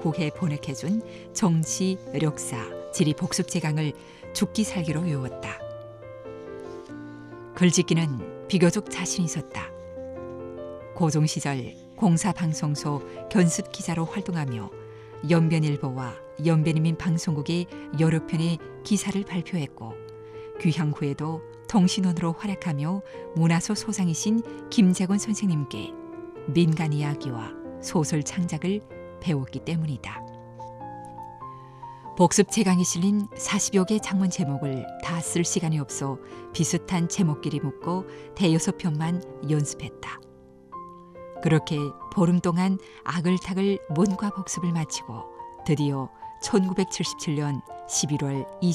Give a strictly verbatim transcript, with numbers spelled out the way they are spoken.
국에 보내해준 정치, 력사, 지리 복습 제강을 죽기 살기로 외웠다. 글짓기는 비교적 자신 있었다. 고종 시절 공사방송소 견습 기자로 활동하며 연변일보와 연변인민 방송국의 여러 편의 기사를 발표했고 귀향 후에도 통신원으로 활약하며 문화소 소장이신 김재곤 선생님께 민간 이야기와 소설 창작을 배웠기 때문이다. 복습 제강에 실린 사십여 개 장문 제목을 다 쓸 시간이 없어 비슷한 제목끼리 묶고 대여섯 편만 연습했다. 그렇게 보름 동안 아글타글 문과 복습을 마치고 드디어 천구백칠십칠 년 십일월